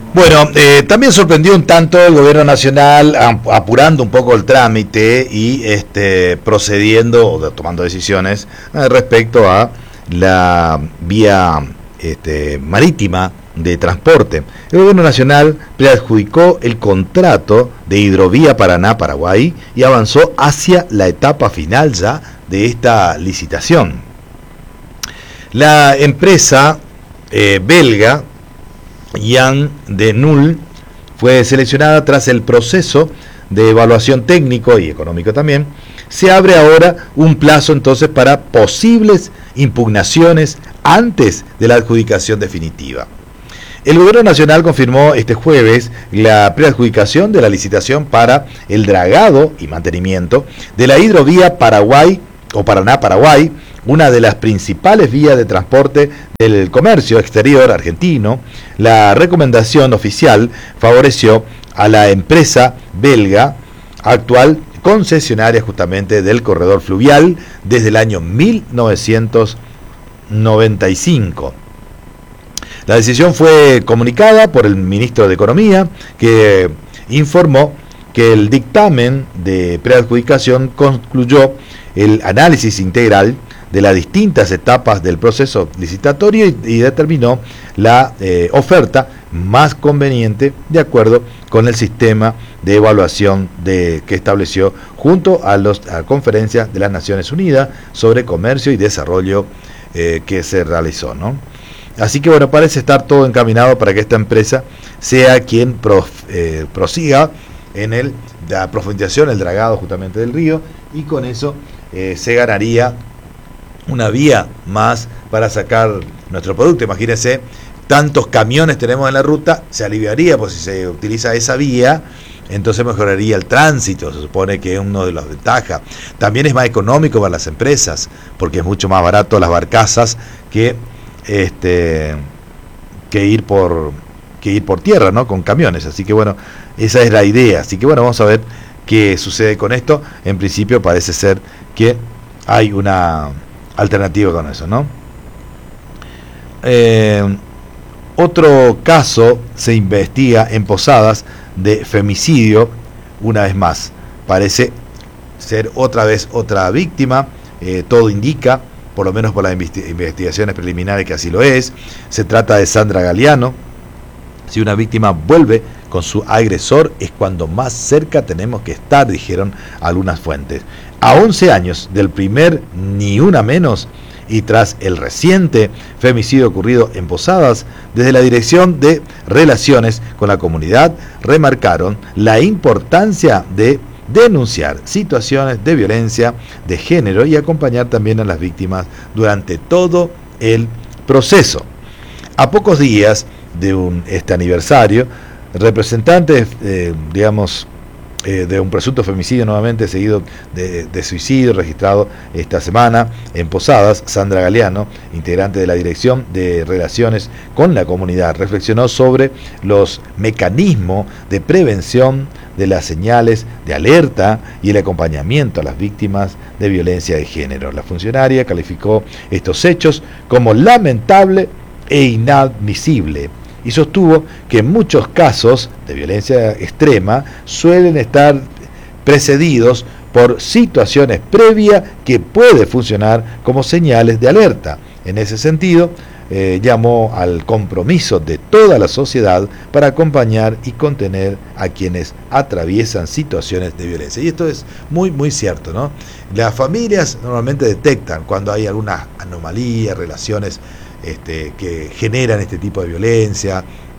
Bueno, también sorprendió un tanto el gobierno nacional apurando un poco el trámite y procediendo o tomando decisiones respecto a la vía marítima de transporte. El gobierno nacional preadjudicó el contrato de Hidrovía Paraná-Paraguay y avanzó hacia la etapa final ya de esta licitación. La empresa belga Jan de Null fue seleccionada tras el proceso de evaluación técnico y económico también. Se abre ahora un plazo entonces para posibles impugnaciones antes de la adjudicación definitiva. El gobierno nacional confirmó este jueves la preadjudicación de la licitación para el dragado y mantenimiento de la hidrovía Paraguay o Paraná-Paraguay, una de las principales vías de transporte del comercio exterior argentino. La recomendación oficial favoreció a la empresa belga, actual concesionaria justamente del corredor fluvial desde el año 1995. La decisión fue comunicada por el ministro de Economía, que informó que el dictamen de preadjudicación concluyó el análisis integral de las distintas etapas del proceso licitatorio y determinó la oferta más conveniente de acuerdo con el sistema de evaluación que estableció junto a la Conferencia de las Naciones Unidas sobre Comercio y Desarrollo que se realizó, ¿no? Así que bueno, parece estar todo encaminado para que esta empresa sea quien prosiga en la profundización, el dragado justamente del río, y con eso se ganaría una vía más para sacar nuestro producto. Imagínense, tantos camiones tenemos en la ruta, se aliviaría, pues si se utiliza esa vía, entonces mejoraría el tránsito, se supone que es una de las ventajas. También es más económico para las empresas, porque es mucho más barato las barcazas que ir por tierra, ¿no? Con camiones. Así que bueno, esa es la idea. Así que bueno, vamos a ver qué sucede con esto. En principio parece ser que hay una alternativa con eso, ¿no? Otro caso se investiga en Posadas de femicidio, una vez más. Parece ser otra vez otra víctima, todo indica, por lo menos por las investigaciones preliminares, que así lo es. Se trata de Sandra Galeano. Si una víctima vuelve con su agresor es cuando más cerca tenemos que estar, dijeron algunas fuentes. A 11 años del primer Ni Una Menos y tras el reciente femicidio ocurrido en Posadas, desde la Dirección de Relaciones con la Comunidad remarcaron la importancia de denunciar situaciones de violencia de género y acompañar también a las víctimas durante todo el proceso. A pocos días de este aniversario, representantes, de un presunto femicidio nuevamente seguido de suicidio registrado esta semana en Posadas, Sandra Galeano, integrante de la Dirección de Relaciones con la Comunidad, reflexionó sobre los mecanismos de prevención de las señales de alerta y el acompañamiento a las víctimas de violencia de género. La funcionaria calificó estos hechos como lamentable e inadmisible y sostuvo que en muchos casos de violencia extrema suelen estar precedidos por situaciones previas que pueden funcionar como señales de alerta. En ese sentido, llamó al compromiso de toda la sociedad para acompañar y contener a quienes atraviesan situaciones de violencia. Y esto es muy, muy cierto, ¿no? Las familias normalmente detectan cuando hay alguna anomalía, relaciones que generan este tipo de violencia,